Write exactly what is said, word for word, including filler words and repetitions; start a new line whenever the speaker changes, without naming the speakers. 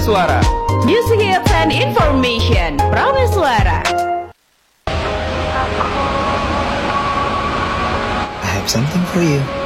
Suara.
Music hits and information. Prame Suara.
I have something for you.